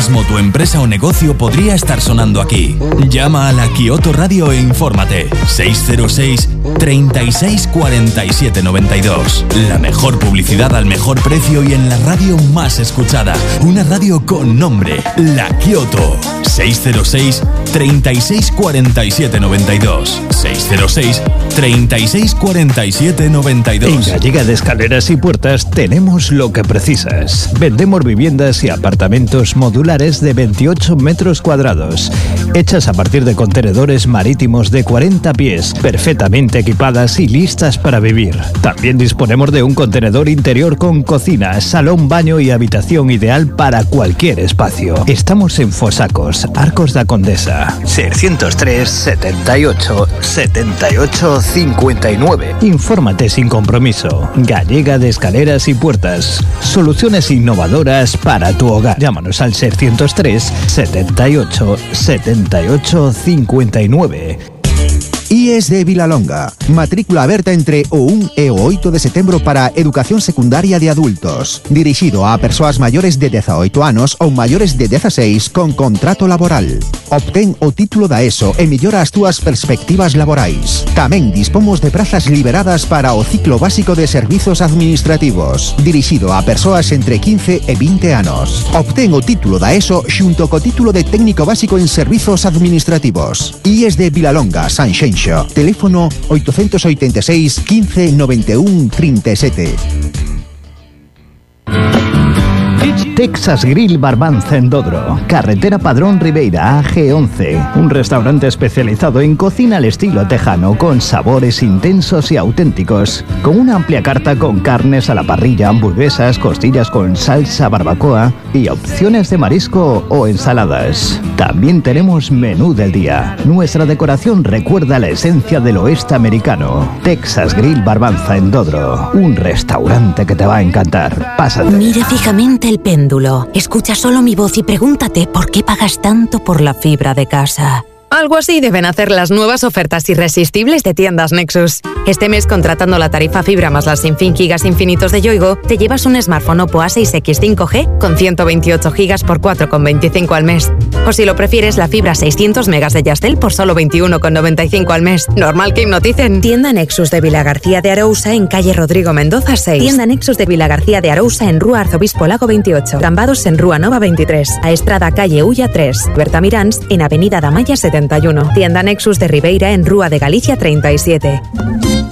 mismo tu empresa o negocio podría estar sonando aquí. Llama a la Kyoto Radio e infórmate. 606 36 47 92. La mejor publicidad al mejor precio y en la radio más escuchada. Una radio con nombre, La Kyoto. 606 36 47 92. 606 36 47 92. En Gallega de Escaleras y Puertas tenemos lo que precisas. Vendemos viviendas y apartamentos modulares de 28 metros cuadrados, hechas a partir de contenedores marítimos de 40 pies, perfectamente equipadas y listas para vivir. También disponemos de un contenedor interior con cocina, salón, baño y habitación ideal para cualquier espacio. Estamos en Fosacos, Arcos da Condesa. 603 78 78 59. Infórmate sin compromiso. Gallega de Escaleras y Puertas. Soluciones innovadoras para tu hogar. Llámanos al 603 78 78 59. IES de Vilalonga. Matrícula aberta entre o 1 e o 8 de setembro para Educación Secundaria de Adultos. Dirixido a persoas maiores de 18 anos ou maiores de 16 con contrato laboral. Obtén o título da ESO e mellora as túas perspectivas laborais. Tamén dispomos de prazas liberadas para o ciclo básico de servizos administrativos. Dirixido a persoas entre 15 e 20 anos. Obtén o título da ESO xunto co título de técnico básico en servizos administrativos. IES de Vilalonga, Sanxenxo. Teléfono 886 15 91 37. Texas Grill Barbanza en Dodro, carretera Padrón Ribeira AG11, un restaurante especializado en cocina al estilo tejano con sabores intensos y auténticos, con una amplia carta con carnes a la parrilla, hamburguesas, costillas con salsa barbacoa y opciones de marisco o ensaladas. También tenemos menú del día. Nuestra decoración recuerda la esencia del oeste americano. Texas Grill Barbanza en Dodro, un restaurante que te va a encantar. Pásate. Mira fijamente el péndulo. Escucha solo mi voz y pregúntate por qué pagas tanto por la fibra de casa. Algo así deben hacer las nuevas ofertas irresistibles de Tiendas Nexus. Este mes, contratando la tarifa fibra más las sin fin gigas infinitos de Yoigo, te llevas un smartphone Oppo A6X 5G con 128 gigas por 4,25 al mes. O si lo prefieres, la fibra 600 megas de Yastel por solo 21,95 al mes. Normal que hipnoticen. Tienda Nexus de Vilagarcía de Arousa en calle Rodrigo Mendoza 6. Tienda Nexus de Vilagarcía de Arousa en Rúa Arzobispo Lago 28. Cambados en Rúa Nova 23. A Estrada calle Ulla 3. Berta Mirans en avenida Damaya 71. Tienda Nexus de Ribeira en Rúa de Galicia 37.